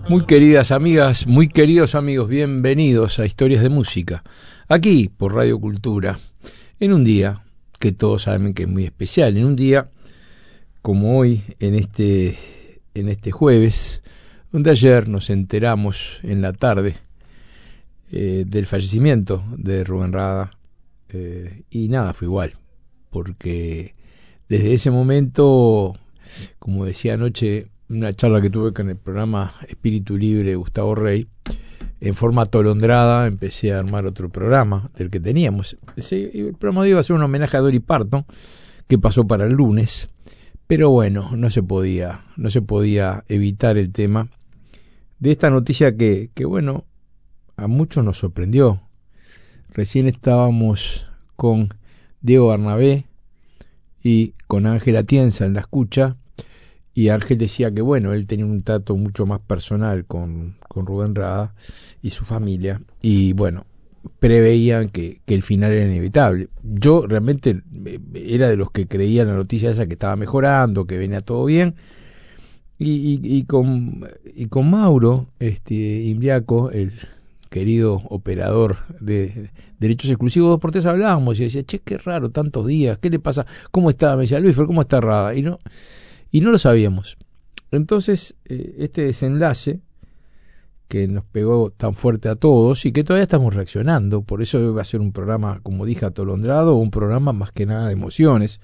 Muy queridas amigas, muy queridos amigos, bienvenidos a Historias de Música, aquí por Radio Cultura, en un día que todos saben que es muy especial, en un día como hoy, en este jueves, donde ayer nos enteramos en la tarde del fallecimiento de Rubén Rada, y nada, fue igual, porque desde ese momento, como decía anoche, una charla que tuve con el programa Espíritu Libre de Gustavo Rey, en forma atolondrada empecé a armar otro programa del que teníamos. El programa iba a ser un homenaje a Dolly Parton, que pasó para el lunes, pero bueno, no se podía evitar el tema de esta noticia que bueno, a muchos nos sorprendió. Recién estábamos con Diego Barnabé y con Ángel Atienza en la escucha, y Ángel decía que bueno, él tenía un trato mucho más personal con Rubén Rada y su familia, y bueno, preveían que el final era inevitable. Yo realmente era de los que creía la noticia esa, que estaba mejorando, que venía todo bien, y con Mauro Imbriaco, el querido operador de derechos exclusivos de Deportes, hablábamos y decía, che, qué raro, tantos días, ¿qué le pasa? ¿Cómo está? Me decía, Luis, ¿cómo está Rada? Y no lo sabíamos. Entonces, este desenlace que nos pegó tan fuerte a todos y que todavía estamos reaccionando, por eso va a ser un programa, como dije, atolondrado, un programa más que nada de emociones,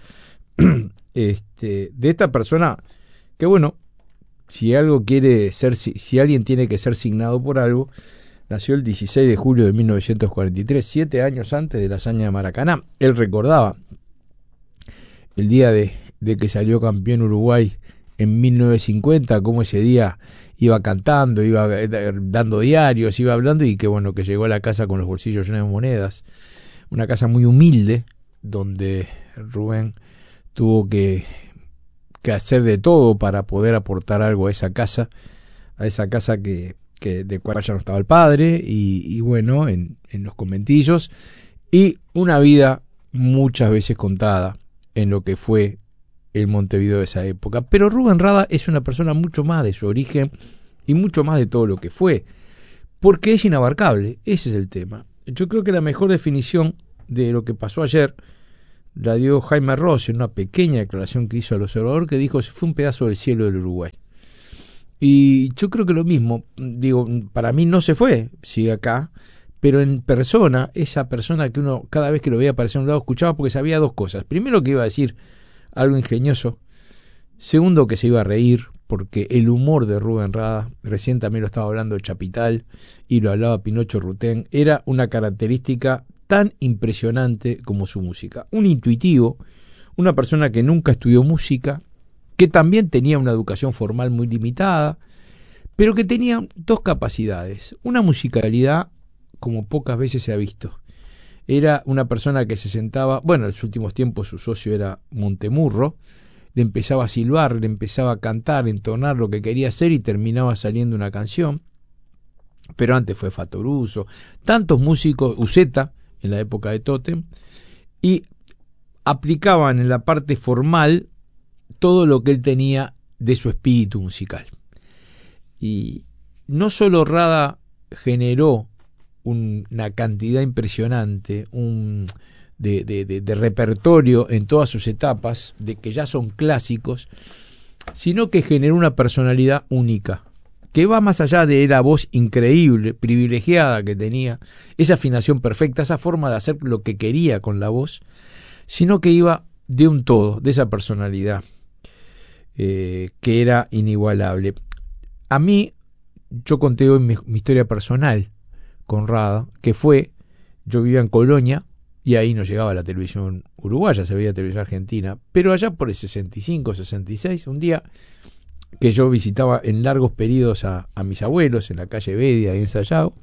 de esta persona que bueno, si alguien tiene que ser signado por algo, nació el 16 de julio de 1943, 7 años antes de la hazaña de Maracaná. Él recordaba el día de que salió campeón Uruguay en 1950, cómo ese día iba cantando, iba dando diarios, iba hablando, y que bueno, que llegó a la casa con los bolsillos llenos de monedas, una casa muy humilde, donde Rubén tuvo que hacer de todo para poder aportar algo a esa casa que de cual ya no estaba el padre, y bueno, en los conventillos, y una vida muchas veces contada en lo que fue el Montevideo de esa época. Pero Rubén Rada es una persona mucho más de su origen y mucho más de todo lo que fue, porque es inabarcable. Ese es el tema. Yo creo que la mejor definición de lo que pasó ayer la dio Jaime Ross en una pequeña declaración que hizo al Observador, que dijo: fue un pedazo del cielo del Uruguay. Y yo creo que lo mismo, digo, para mí no se fue, sigue acá, pero en persona, esa persona que uno cada vez que lo veía aparecer a un lado escuchaba, porque sabía dos cosas. Primero, que iba a decir algo ingenioso. Segundo, que se iba a reír, porque el humor de Rubén Rada, recién también lo estaba hablando Chapital y lo hablaba Pinocho Rutén, era una característica tan impresionante como su música. Un intuitivo, una persona que nunca estudió música, que también tenía una educación formal muy limitada, pero que tenía dos capacidades: una musicalidad como pocas veces se ha visto. Era una persona que se sentaba, bueno, en los últimos tiempos su socio era Montemurro, le empezaba a silbar, le empezaba a cantar, entonar lo que quería hacer, y terminaba saliendo una canción. Pero antes fue Fatoruso, tantos músicos, Uceta en la época de Totem, y aplicaban en la parte formal todo lo que él tenía de su espíritu musical. Y no solo Rada generó una cantidad impresionante de repertorio en todas sus etapas, de que ya son clásicos, sino que generó una personalidad única, que va más allá de la voz increíble, privilegiada que tenía, esa afinación perfecta, esa forma de hacer lo que quería con la voz, sino que iba de un todo, de esa personalidad que era inigualable. A mí, yo conté hoy mi historia personal con Rada, que fue, yo vivía en Colonia, y ahí no llegaba la televisión uruguaya, se veía televisión argentina, pero allá por el 65, 66, un día que yo visitaba en largos periodos a mis abuelos en la calle Bedia, ahí en Sayago,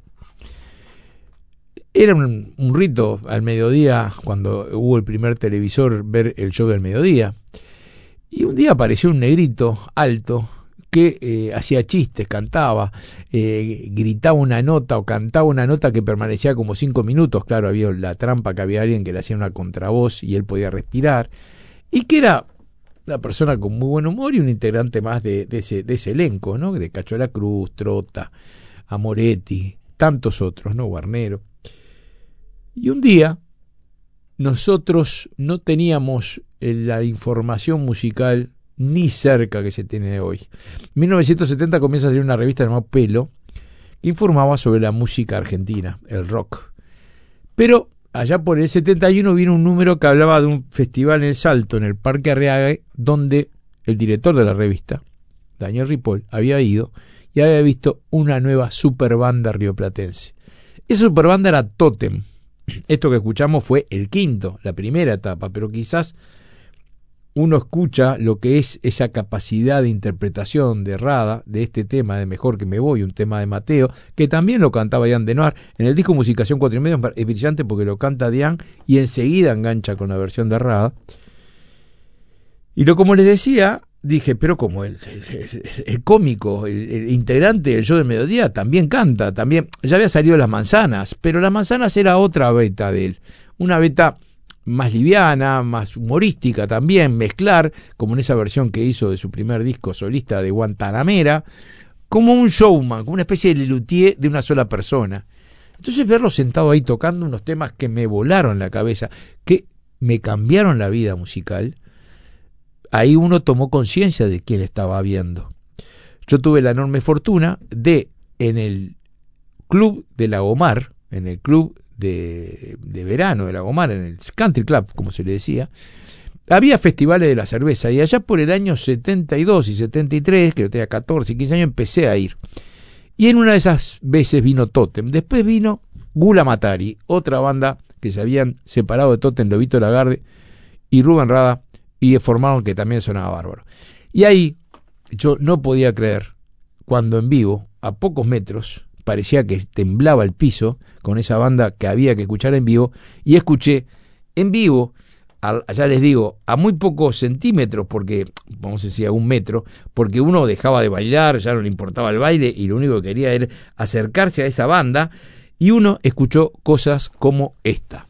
era un rito al mediodía, cuando hubo el primer televisor, ver el show del mediodía, y un día apareció un negrito alto que hacía chistes, cantaba, gritaba una nota o cantaba una nota que permanecía como 5 minutos. Claro, había la trampa que había alguien que le hacía una contravoz y él podía respirar, y que era una persona con muy buen humor y un integrante más de ese elenco, ¿no? De Cacho de la Cruz, Trota, Amoretti, tantos otros, ¿no? Guarnero. Y un día nosotros no teníamos la información musical ni cerca que se tiene de hoy. En 1970 comienza a salir una revista llamada Pelo que informaba sobre la música argentina, el rock. Pero allá por el 71 vino un número que hablaba de un festival en El Salto, en el Parque Arriaga, donde el director de la revista, Daniel Ripoll, había ido y había visto una nueva superbanda rioplatense. Esa superbanda era Totem. Esto que escuchamos fue el quinto, la primera etapa, pero quizás uno escucha lo que es esa capacidad de interpretación de Rada, de este tema de Mejor que me voy, un tema de Mateo, que también lo cantaba Diane Denoir. En el disco Musicación 4:30 es brillante porque lo canta Diane y enseguida engancha con la versión de Rada. Y como les decía, dije, pero como el cómico, el integrante del show del mediodía también canta, también ya había salido Las Manzanas, pero Las Manzanas era otra beta de él, una beta más liviana, más humorística también, mezclar, como en esa versión que hizo de su primer disco solista de Guantanamera, como un showman, como una especie de luthier de una sola persona. Entonces verlo sentado ahí tocando unos temas que me volaron la cabeza, que me cambiaron la vida musical, ahí uno tomó conciencia de quién estaba viendo. Yo tuve la enorme fortuna de, en el club de Lagomar, en el club de verano de Lagomar, en el Country Club, como se le decía, había festivales de la cerveza, y allá por el año 72 y 73, que yo tenía 14 y 15 años, empecé a ir. Y en una de esas veces vino Totem, después vino Gula Matari, otra banda que se habían separado de Totem, Lobito Lagarde y Rubén Rada, y formaron que también sonaba bárbaro. Y ahí yo no podía creer cuando en vivo, a pocos metros, parecía que temblaba el piso con esa banda que había que escuchar en vivo, y escuché en vivo, ya les digo, a muy pocos centímetros, porque vamos a decir a 1 metro, porque uno dejaba de bailar, ya no le importaba el baile y lo único que quería era acercarse a esa banda, y uno escuchó cosas como esta.